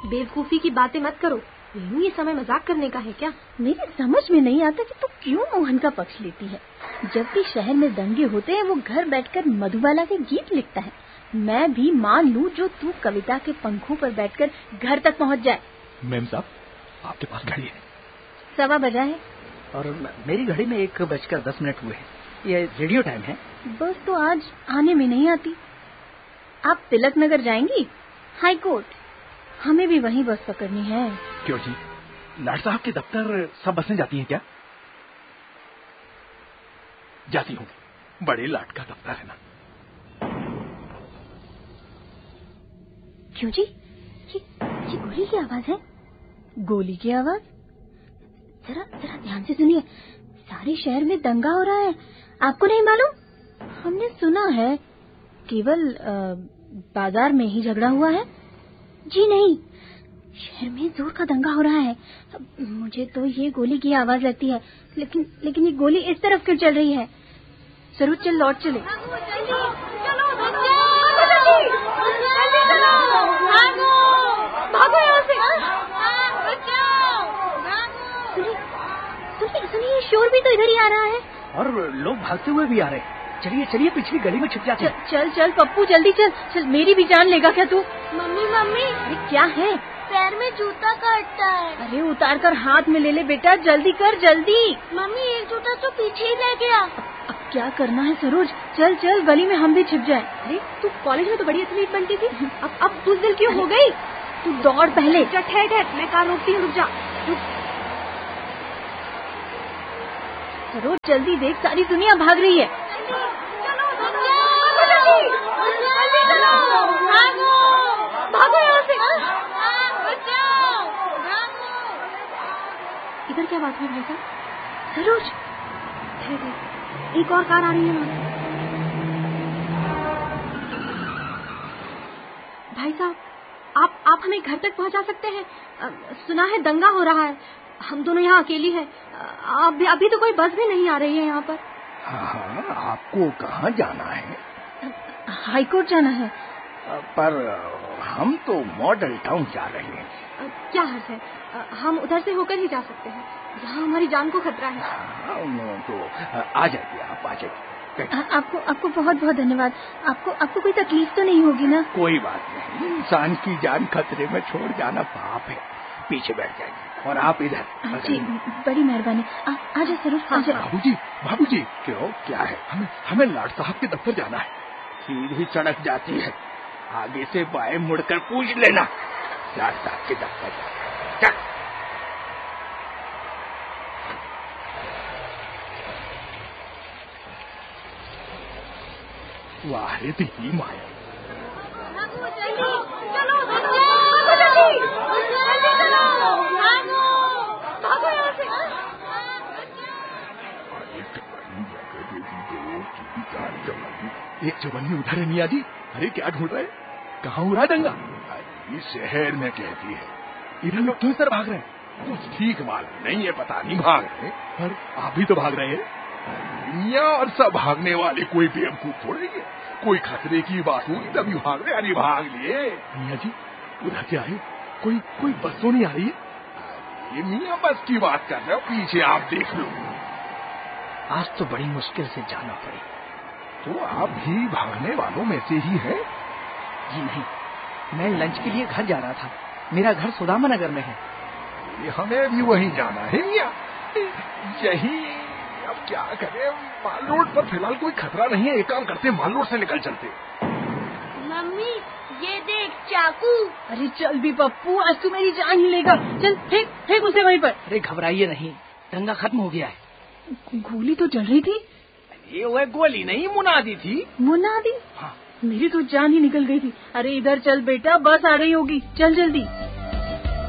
बेवकूफी की बातें मत करो। ये समय मजाक करने का है क्या? मेरी समझ में नहीं आता कि तू क्यों मोहन का पक्ष लेती है। जब भी शहर में दंगे होते हैं वो घर बैठकर मधुबाला के गीत लिखता है। मैं भी मान लूं जो तू कविता के पंखों पर बैठकर घर तक पहुंच जाए। मैम साहब, आपके पास घड़ी है? 1:15 बजा है। और मेरी घड़ी में 1:10 हुए हैं। ये रेडियो टाइम है। बस तो आज आने में नहीं आती। आप तिलक नगर जाएंगी? हाई कोर्ट, हमें भी वहीं बस पकड़नी है। क्यों जी, लाट साहब के दफ्तर सब बसें जाती हैं क्या? जाती होंगी, बड़े लाट का दफ्तर है ना। क्यों जी, ये गोली की आवाज है। गोली की आवाज? जरा ध्यान से सुनिए। सारे शहर में दंगा हो रहा है, आपको नहीं मालूम? हमने सुना है केवल बाजार में ही झगड़ा हुआ है। जी नहीं, शहर में जोर का दंगा हो रहा है। मुझे तो ये गोली की आवाज लगती है, लेकिन ये गोली इस तरफ क्यों चल रही है? जरूर चल लौट चले। भागो यहाँ से। सुनिए, शोर भी तो इधर ही आ रहा है और लोग भागते हुए भी आ रहे हैं। चलिए पिछली गली में छिप जाते हैं। चल पप्पू, जल्दी चल। मेरी भी जान लेगा क्या तू? मम्मी। अरे क्या है? पैर में जूता काटता है। अरे उतार कर हाथ में ले बेटा, जल्दी कर जल्दी। मम्मी, एक जूता तो पीछे ही रह गया। अब क्या करना है सरोज? चल गली में हम भी छिप जाएं। अरे तू कॉलेज में तो बड़ी एथलीट बनती थी, अब बुज़दिल क्यों हो गई? तू दौड़ पहले। ठहर, मैं कार रोकती हूँ, रुक जा। सरोज जल्दी देख, सारी दुनिया भाग रही है। भागो यहाँ से। इधर क्या बात है भाई साहब? सरोज, एक और कार आ रही है। भाई साहब, आप हमें घर तक पहुंचा सकते हैं? सुना है दंगा हो रहा है, हम दोनों यहाँ अकेली हैं। अभी तो कोई बस भी नहीं आ रही है यहाँ पर। हाँ, आपको कहाँ जाना है? हाई कोर्ट जाना है। पर हम तो मॉडल टाउन जा रहे हैं। क्या हर्ज है, हम उधर से होकर ही जा सकते हैं, यहाँ हमारी जान को खतरा है। तो आ जाइए, आप आ जाइए। आपको बहुत बहुत धन्यवाद। आपको कोई तकलीफ तो नहीं होगी ना? कोई बात नहीं, इंसान की जान खतरे में छोड़ जाना पाप है। पीछे बैठ जाइए और आप इधर। जी, बड़ी मेहरबानी। आजा सरोज, आजा। बाबूजी, क्यों, क्या है? हमें लाट साहब के दफ्तर जाना है। सीधी सड़क जाती है, आगे से बाएं मुड़कर पूछ लेना। लाट साहब के दफ्तर चल। वाह रे दीदी माया। एक जवानी उधर है मियाँ जी। अरे क्या ढूंढ रहे? कहाँ हो रहा दंगा? इस शहर में कहती है। इधर लोग क्यों सर भाग रहे हैं? कुछ ठीक मालूम नहीं है, पता नहीं भाग रहे, पर आप भी तो भाग रहे हैं मियाँ। और सब भागने वाले कोई बेवकूफ थोड़े है। कोई खतरे की बात हुई तभी भाग रहे। अरे भाग लिए मियाँ जी, उधर क्या है? कोई बस तो नहीं आ रही है? ये मियाँ बस की बात कर रहे हो, पीछे आप देख लो। आज तो बड़ी मुश्किल से जाना पड़ी। तो आप भी भागने वालों में से ही है? जी नहीं, मैं लंच के लिए घर जा रहा था। मेरा घर सुदामा नगर में है। हमें भी वहीं जाना है मियाँ। यही, अब क्या करें? माल रोड पर फिलहाल कोई खतरा नहीं है। एक काम करते, माल रोड से निकल चलते। मम्मी, ये देख चाकू। अरे चल भी पप्पू, आज तू मेरी जान ही लेगा। चल फेंक उसे वहीं पर। अरे घबराइए नहीं, दंगा खत्म हो गया है। गोली तो चल रही थी। ये वह गोली नहीं, मुनादी थी। मुनादी? हाँ। मेरी तो जान ही निकल गई थी। अरे इधर चल बेटा, बस आ रही होगी, चल जल्दी।